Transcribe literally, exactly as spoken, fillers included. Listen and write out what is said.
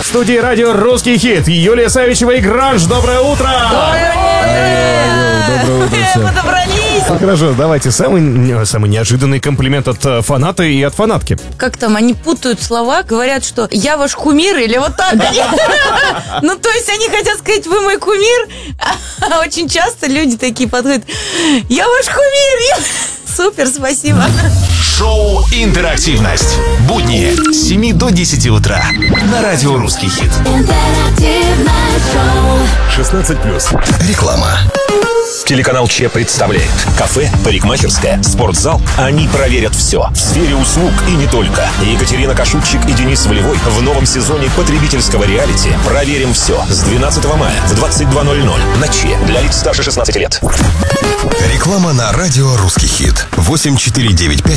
студии радио «Русский хит» Юлия Савичева и Гранж. Доброе утро! Доброе утро! Доброе утро всем. Подобрались! Ну, хорошо, давайте самый, самый неожиданный комплимент от э, фаната и от фанатки. Как там, они путают слова, говорят, что я ваш кумир или вот так. Ну, то есть они хотят сказать, вы мой кумир. А очень часто люди такие подходят, я ваш кумир. Супер, спасибо. Шоу «Интерактивность». Будни с семи до десяти утра на радио «Русский хит». шестнадцать плюс. Реклама. Телеканал Че представляет. Кафе, парикмахерская, спортзал. Они проверят все. В сфере услуг и не только. Екатерина Кашубчик и Денис Валевой в новом сезоне потребительского реалити «Проверим все» с двенадцатого мая в двадцать два ноль ноль на Че для лиц старше шестнадцати лет. Реклама на радио «Русский хит». восемь четыре девять пять